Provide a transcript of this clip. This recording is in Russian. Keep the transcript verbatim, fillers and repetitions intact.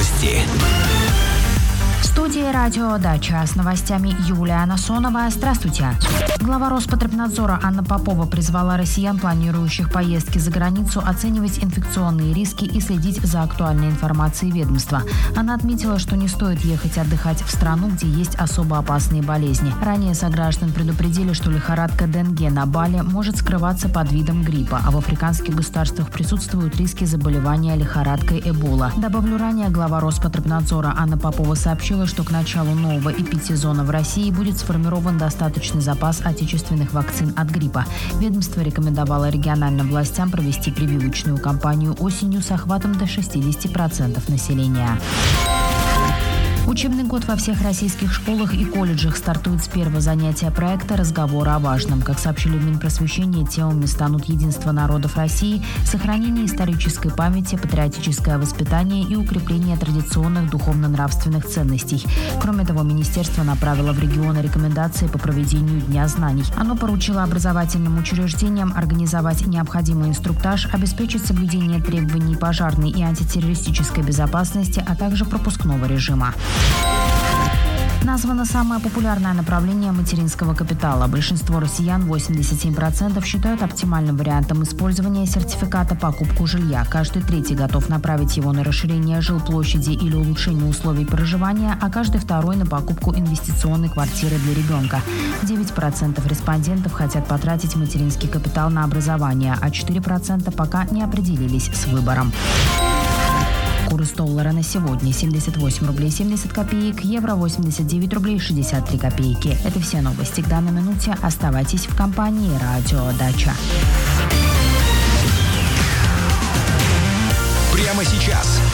Новости. В студии «Радио Дача» с новостями Юлия Насонова. Здравствуйте. Глава Роспотребнадзора Анна Попова призвала россиян, планирующих поездки за границу, оценивать инфекционные риски и следить за актуальной информацией ведомства. Она отметила, что не стоит ехать отдыхать в страну, где есть особо опасные болезни. Ранее сограждан предупредили, что лихорадка Денге на Бали может скрываться под видом гриппа, а в африканских государствах присутствуют риски заболевания лихорадкой Эбола. Добавлю, ранее глава Роспотребнадзора Анна Попова сообщила, что к началу нового эпидсезона в России будет сформирован достаточный запас отечественных вакцин от гриппа. Ведомство рекомендовало региональным властям провести прививочную кампанию осенью с охватом до шестидесяти процентов населения. Учебный год во всех российских школах и колледжах стартует с первого занятия проекта «Разговоры о важном». Как сообщили в Минпросвещении, темами станут единство народов России, сохранение исторической памяти, патриотическое воспитание и укрепление традиционных духовно-нравственных ценностей. Кроме того, министерство направило в регионы рекомендации по проведению Дня знаний. Оно поручило образовательным учреждениям организовать необходимый инструктаж, обеспечить соблюдение требований пожарной и антитеррористической безопасности, а также пропускного режима. Названо самое популярное направление материнского капитала. Большинство россиян, восемьдесят семь процентов, считают оптимальным вариантом использования сертификата покупку жилья. Каждый третий готов направить его на расширение жилплощади или улучшение условий проживания, а каждый второй на покупку инвестиционной квартиры для ребенка. девять процентов респондентов хотят потратить материнский капитал на образование, а четыре процента пока не определились с выбором. Курс доллара на сегодня: семьдесят восемь рублей семьдесят копеек, евро восемьдесят девять рублей шестьдесят три копейки. Это все новости к данной минуте. Оставайтесь в компании «Радио Дача». Прямо сейчас